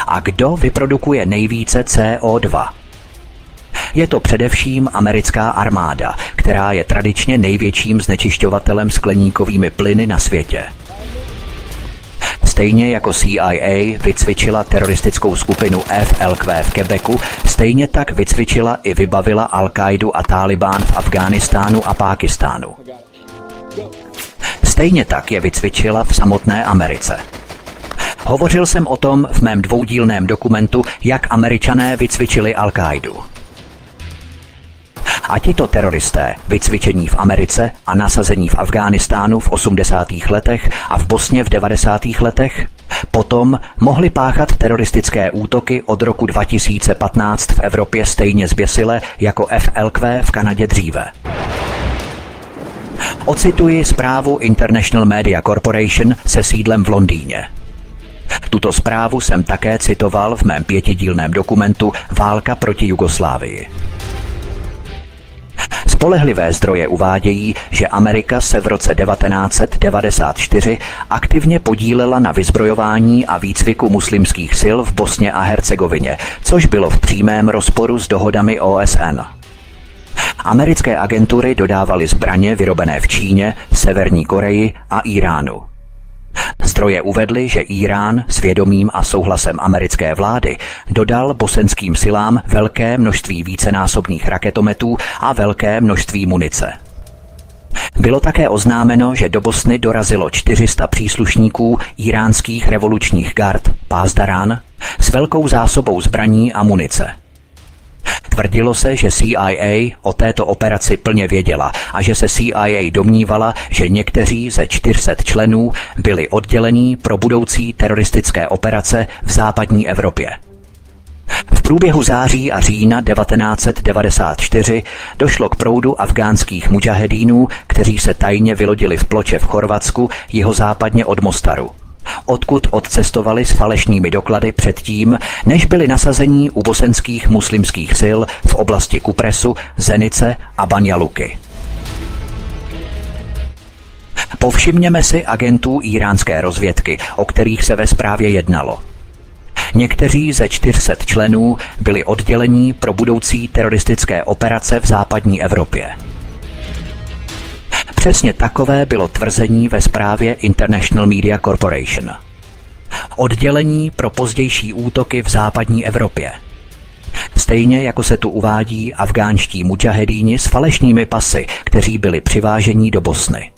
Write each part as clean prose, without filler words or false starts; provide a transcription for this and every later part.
A kdo vyprodukuje nejvíce CO2? Je to především americká armáda, která je tradičně největším znečišťovatelem skleníkovými plyny na světě. Stejně jako CIA vycvičila teroristickou skupinu FLQ v Quebecu, stejně tak vycvičila i vybavila Al-Qaidu a Tálibán v Afghánistánu a Pákistánu. Stejně tak je vycvičila v samotné Americe. Hovořil jsem o tom v mém dvoudílném dokumentu, jak Američané vycvičili Al-Qaidu. A tito teroristé, vycvičení v Americe a nasazení v Afghánistánu v 80. letech a v Bosně v 90. letech, potom mohli páchat teroristické útoky od roku 2015 v Evropě stejně zběsile jako FLQ v Kanadě dříve. Ocituji zprávu International Media Corporation se sídlem v Londýně. Tuto zprávu jsem také citoval v mém 5dílném dokumentu Válka proti Jugoslávii. Spolehlivé zdroje uvádějí, že Amerika se v roce 1994 aktivně podílela na vyzbrojování a výcviku muslimských sil v Bosně a Hercegovině, což bylo v přímém rozporu s dohodami OSN. Americké agentury dodávaly zbraně vyrobené v Číně, Severní Koreji a Íránu. Zdroje uvedly, že Írán s vědomím a souhlasem americké vlády dodal bosenským silám velké množství vícenásobných raketometů a velké množství munice. Bylo také oznámeno, že do Bosny dorazilo 400 příslušníků íránských revolučních gard Pásdarán s velkou zásobou zbraní a munice. Tvrdilo se, že CIA o této operaci plně věděla a že se CIA domnívala, že někteří ze 400 členů byli oddělení pro budoucí teroristické operace v západní Evropě. V průběhu září a října 1994 došlo k proudu afgánských mudžahedínů, kteří se tajně vylodili v Ploče v Chorvatsku jihozápadně od Mostaru, odkud odcestovali s falešnými doklady předtím, než byli nasazení u bosenských muslimských sil v oblasti Kupresu, Zenice a Banja Luky. Povšimněme si agentů íránské rozvědky, o kterých se ve zprávě jednalo. Někteří ze 400 členů byli oddělení pro budoucí teroristické operace v západní Evropě. Přesně takové bylo tvrzení ve zprávě International Media Corporation. Oddělení pro pozdější útoky v západní Evropě. Stejně jako se tu uvádí afgánští mudžahedíni s falešnými pasy, kteří byli přiváženi do Bosny.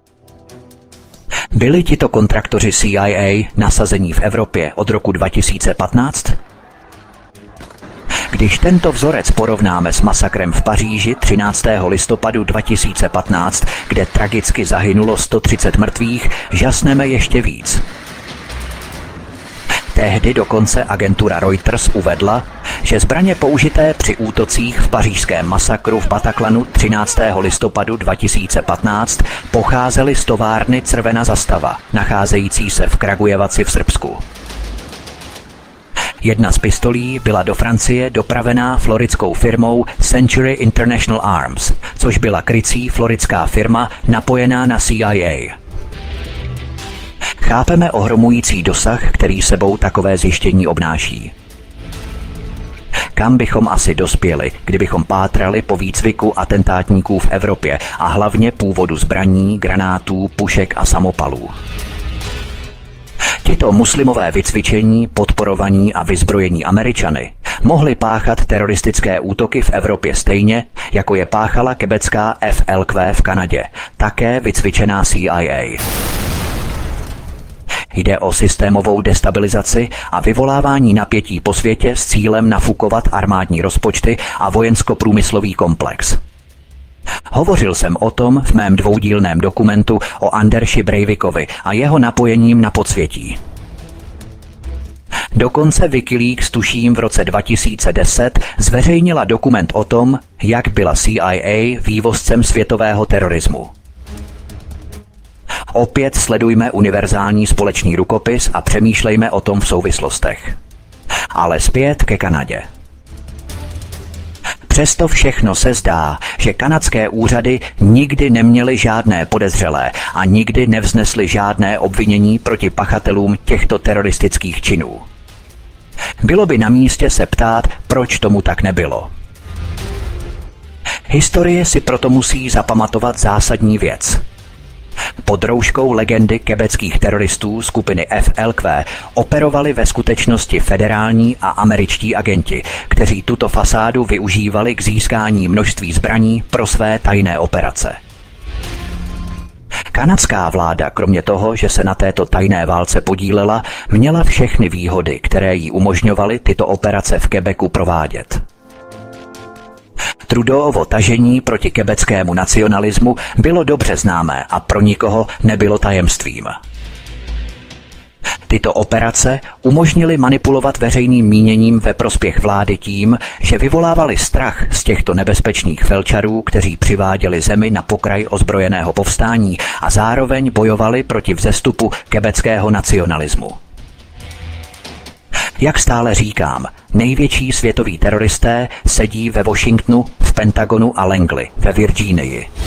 Byli tito kontraktoři CIA nasazení v Evropě od roku 2015? Když tento vzorec porovnáme s masakrem v Paříži 13. listopadu 2015, kde tragicky zahynulo 130 mrtvých, žasneme ještě víc. Tehdy dokonce agentura Reuters uvedla, že zbraně použité při útocích v pařížském masakru v Bataclanu 13. listopadu 2015 pocházely z továrny Crvena zastava, nacházející se v Kragujevaci v Srbsku. Jedna z pistolí byla do Francie dopravená floridskou firmou Century International Arms, což byla krycí floridská firma napojená na CIA. Chápeme ohromující dosah, který sebou takové zjištění obnáší. Kam bychom asi dospěli, kdybychom pátrali po výcviku atentátníků v Evropě a hlavně původu zbraní, granátů, pušek a samopalů? Tito muslimové vycvičení, podporovaní a vyzbrojení Američany mohli páchat teroristické útoky v Evropě stejně, jako je páchala quebecká FLQ v Kanadě, také vycvičená CIA. Jde o systémovou destabilizaci a vyvolávání napětí po světě s cílem nafukovat armádní rozpočty a vojensko-průmyslový komplex. Hovořil jsem o tom v mém dvoudílném dokumentu o Andersi Breivicovi a jeho napojením na podsvětí. Dokonce Wikileaks tuším v roce 2010 zveřejnila dokument o tom, jak byla CIA vývozcem světového terorismu. Opět sledujme univerzální společný rukopis a přemýšlejme o tom v souvislostech. Ale zpět ke Kanadě. Přesto všechno se zdá, že kanadské úřady nikdy neměly žádné podezřelé a nikdy nevznesly žádné obvinění proti pachatelům těchto teroristických činů. Bylo by na místě se ptát, proč tomu tak nebylo. Historie si proto musí zapamatovat zásadní věc. Pod rouškou legendy quebeckých teroristů skupiny FLQ operovali ve skutečnosti federální a američtí agenti, kteří tuto fasádu využívali k získání množství zbraní pro své tajné operace. Kanadská vláda, kromě toho, že se na této tajné válce podílela, měla všechny výhody, které jí umožňovaly tyto operace v Quebecu provádět. Trudeauovo tažení proti quebeckému nacionalismu bylo dobře známé a pro nikoho nebylo tajemstvím. Tyto operace umožnily manipulovat veřejným míněním ve prospěch vlády tím, že vyvolávali strach z těchto nebezpečných felčarů, kteří přiváděli zemi na pokraj ozbrojeného povstání a zároveň bojovali proti vzestupu quebeckého nacionalismu. Jak stále říkám, největší světoví teroristé sedí ve Washingtonu, v Pentagonu a Langley ve Virginii.